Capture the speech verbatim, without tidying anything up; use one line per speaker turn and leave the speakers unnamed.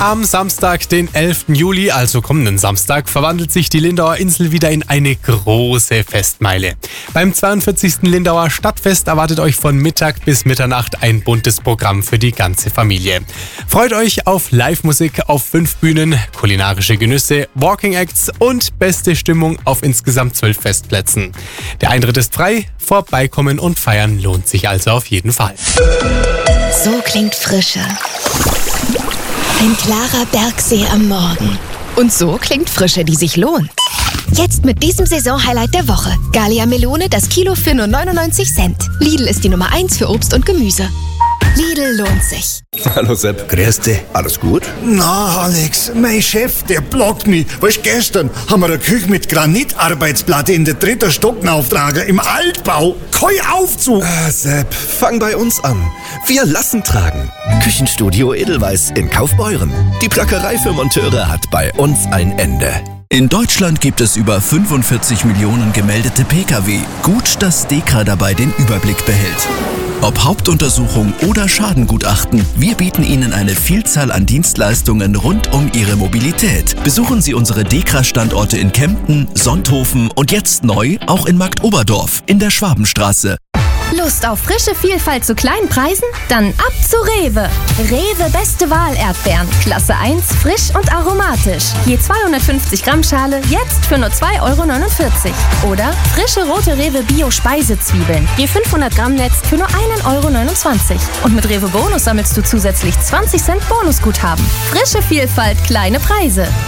Am Samstag, den elften Juli, also kommenden Samstag, verwandelt sich die Lindauer Insel wieder in eine große Festmeile. Beim zweiundvierzigsten Lindauer Stadtfest erwartet euch von Mittag bis Mitternacht ein buntes Programm für die ganze Familie. Freut euch auf Live-Musik auf fünf Bühnen, kulinarische Genüsse, Walking Acts und beste Stimmung auf insgesamt zwölf Festplätzen. Der Eintritt ist frei, vorbeikommen und feiern lohnt sich also auf jeden Fall.
So klingt Frische. Ein klarer Bergsee am Morgen. Und so klingt Frische, die sich lohnt. Jetzt mit diesem Saisonhighlight der Woche. Gallia Melone, das Kilo für nur neunundneunzig Cent. Lidl ist die Nummer eins für Obst und Gemüse. Lidl lohnt sich.
Hallo Sepp.
Grüß dich. Alles gut?
Na, Alex, mein Chef, der blockt mich. Weißt, gestern haben wir eine Küche mit Granitarbeitsplatte in der dritten Stock auftragen, im Altbau. Kein Aufzug.
Ah, Sepp, fang bei uns an. Wir lassen tragen.
Küchenstudio Edelweiss in Kaufbeuren. Die Plackerei für Monteure hat bei uns ein Ende.
In Deutschland gibt es über fünfundvierzig Millionen gemeldete Pkw. Gut, dass DEKRA dabei den Überblick behält. Ob Hauptuntersuchung oder Schadengutachten, wir bieten Ihnen eine Vielzahl an Dienstleistungen rund um Ihre Mobilität. Besuchen Sie unsere DEKRA-Standorte in Kempten, Sonthofen und jetzt neu auch in Marktoberdorf in der Schwabenstraße.
Lust auf frische Vielfalt zu kleinen Preisen? Dann ab zu Rewe. Rewe Beste Wahl Erdbeeren. Klasse eins, frisch und aromatisch. Je zweihundertfünfzig Gramm Schale, jetzt für nur zwei Euro neunundvierzig. Oder frische rote Rewe Bio Speisezwiebeln. Je fünfhundert Gramm Netz für nur ein Euro neunundzwanzig. Und mit Rewe Bonus sammelst du zusätzlich zwanzig Cent Bonusguthaben. Frische Vielfalt, kleine Preise.